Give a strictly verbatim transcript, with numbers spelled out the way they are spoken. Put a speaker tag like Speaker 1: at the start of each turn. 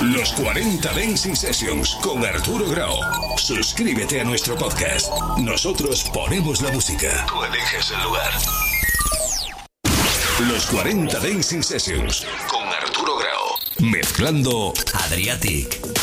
Speaker 1: Los cuarenta Dancing Sessions con Arturo Grau. Suscríbete a nuestro podcast. Nosotros ponemos la música. Tú eliges el lugar. Los cuarenta Dancing Sessions con Arturo Grau. Mezclando Adriatic.